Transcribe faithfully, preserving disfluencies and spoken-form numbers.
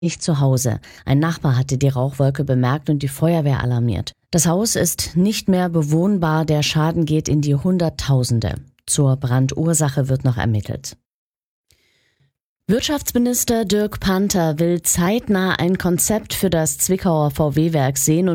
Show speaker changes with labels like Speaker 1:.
Speaker 1: nicht zu Hause. Ein Nachbar hatte die Rauchwolke bemerkt und die Feuerwehr alarmiert. Das Haus ist nicht mehr bewohnbar, der Schaden geht in die Hunderttausende. Zur Brandursache wird noch ermittelt. Wirtschaftsminister Dirk Panther will zeitnah ein Konzept für das Zwickauer V W-Werk sehen